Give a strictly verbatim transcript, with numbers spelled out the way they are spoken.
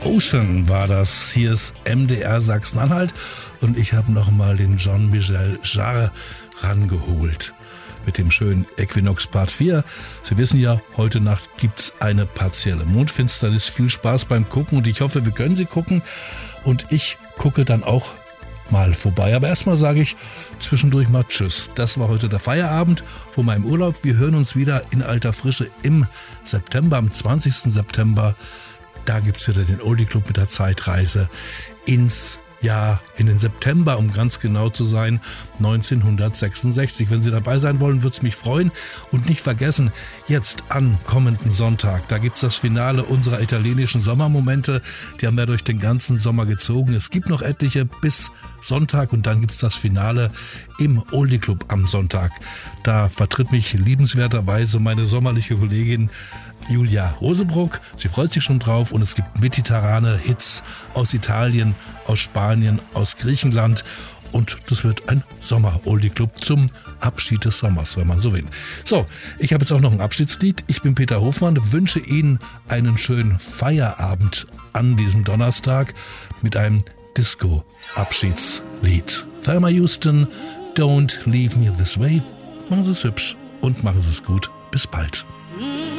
Ocean war das. Hier ist M D R Sachsen-Anhalt und ich habe nochmal den Jean-Michel Jarre rangeholt mit dem schönen Equinox Part vier. Sie wissen ja, heute Nacht gibt's eine partielle Mondfinsternis. Viel Spaß beim Gucken und ich hoffe, wir können sie gucken und ich gucke dann auch mal vorbei. Aber erstmal sage ich zwischendurch mal Tschüss. Das war heute der Feierabend vor meinem Urlaub. Wir hören uns wieder in alter Frische im September, am zwanzigsten September. Da gibt's wieder den Oldie Club mit der Zeitreise ins Jahr, in den September, um ganz genau zu sein, neunzehnhundertsechsundsechzig. Wenn Sie dabei sein wollen, würde es mich freuen. Und nicht vergessen, jetzt am kommenden Sonntag, da gibt's das Finale unserer italienischen Sommermomente. Die haben wir durch den ganzen Sommer gezogen. Es gibt noch etliche bis Sonntag und dann gibt's das Finale im Oldie Club am Sonntag. Da vertritt mich liebenswerterweise meine sommerliche Kollegin Julia Rosebruck. Sie freut sich schon drauf und es gibt mediterrane Hits aus Italien, aus Spanien, aus Griechenland und das wird ein Sommer-Oldie-Club zum Abschied des Sommers, wenn man so will. So, ich habe jetzt auch noch ein Abschiedslied. Ich bin Peter Hofmann, wünsche Ihnen einen schönen Feierabend an diesem Donnerstag mit einem Disco-Abschiedslied. Thelma Houston, Don't Leave Me This Way. Machen Sie es hübsch und machen Sie es gut. Bis bald.